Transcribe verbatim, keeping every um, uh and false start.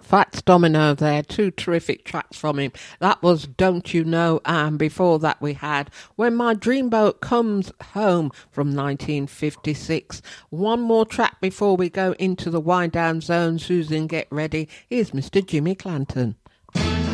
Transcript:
Fats Domino there, two terrific tracks from him. That was Don't You Know, and before that we had When My Dreamboat Comes Home from nineteen fifty-six. One more track before we go into the wind down zone. Susan, get ready. Here's Mister Jimmy Clanton.